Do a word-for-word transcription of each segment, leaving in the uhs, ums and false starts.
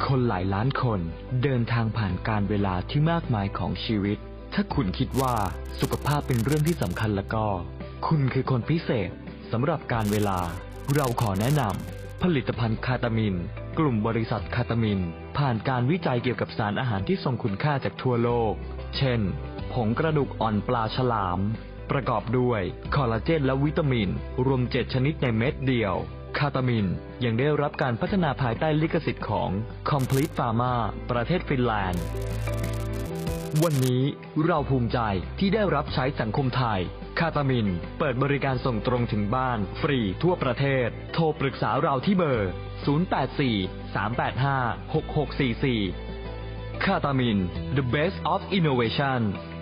คนหลายล้านคนเดินทางผ่านการเวลาที่มากมายของชีวิตถ้าคุณคิดว่าสุขภาพเป็นเรื่องที่สำคัญแล้วก็คุณคือคนพิเศษสำหรับการเวลาเราขอแนะนำผลิตภัณฑ์คาตามินกลุ่มบริษัทคาตามินผ่านการวิจัยเกี่ยวกับสารอาหารที่ทรงคุณค่าจากทั่วโลกเช่นผงกระดูกอ่อนปลาฉลามประกอบด้วยคอลลาเจนและวิตามินรวมเจ็ดชนิดในเม็ดเดียวคาตามินยังได้รับการพัฒนาภายใต้ลิขสิทธิ์ของ Complete Pharma ประเทศฟินแลนด์วันนี้เราภูมิใจที่ได้รับใช้สังคมไทยคาตามินเปิดบริการส่งตรงถึงบ้านฟรีทั่วประเทศโทรปรึกษาเราที่เบอร์ศูนย์ แปด สี่ สาม แปด ห้า หก หก สี่ สี่คาตามิน The Best of Innovation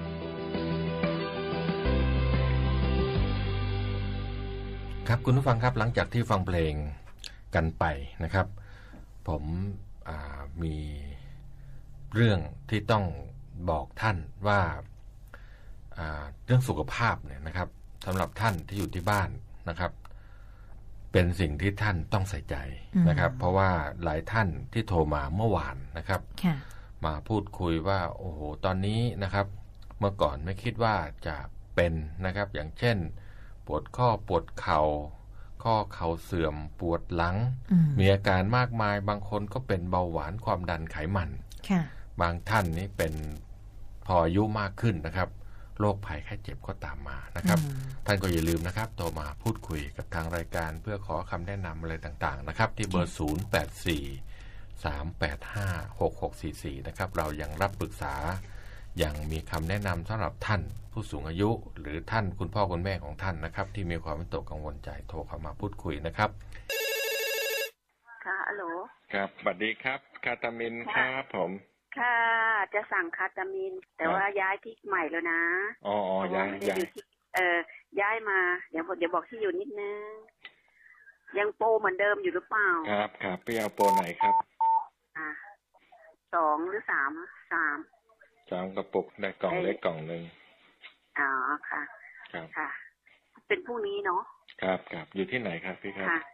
ครับคุณผู้ฟังครับหลังจากที่ฟังเพลงกันไปนะครับผมมีเรื่องที่ต้องบอกท่านว่าเรื่องสุขภาพเนี่ยนะครับสำหรับท่านที่อยู่ที่บ้านนะครับเป็นสิ่งที่ท่านต้องใส่ใจนะครับเพราะว่าหลายท่านที่โทรมาเมื่อวานนะครับมาพูดคุยว่าโอ้โหตอนนี้นะครับเมื่อก่อนไม่คิดว่าจะเป็นนะครับอย่างเช่นปวดข้อปวดเข่าข้อเข่าเสื่อมปวดหลังมีอาการมากมายบางคนก็เป็นเบาหวานความดันไขมันบางท่านนี่เป็นพออายุมากขึ้นนะครับโรคภัยไข้เจ็บก็ตามมานะครับท่านก็อย่าลืมนะครับโทรมาพูดคุยกับทางรายการเพื่อขอคำแนะนำอะไรต่างๆนะครับที่เบอร์ศูนย์ แปด สี่ สาม แปด ห้า หก หก สี่ สี่นะครับเรายังรับปรึกษายังมีคำแนะนำสำหรับท่านผู้สูงอายุหรือท่านคุณพ่อคุณแม่ของท่านนะครับที่มีความวิตกกังวลใจโทรเข้ามาพูดคุยนะครับค่ะฮัลโหลครับสวัสดีครับคาตามินครับผมค่ะจะสั่งคาตามินแต่ว่าย้ายที่ใหม่แล้วนะอ๋อย้ายย้ายเอ่อย้ายมาเดี๋ยวเดี๋ยวบอกที่อยู่นิดนึงยังโปรเหมือนเดิมอยู่หรือเปล่าครับครับพี่เอาโปรไหนครับอ่าสองหรือสามสามสามกระปุกได้กล่องเล็กกล่องนึงอ๋อค่ะครับค่ะเป็นพรุ่งนี้เนาะครับครับอยู่ที่ไหนครับพี่ครับ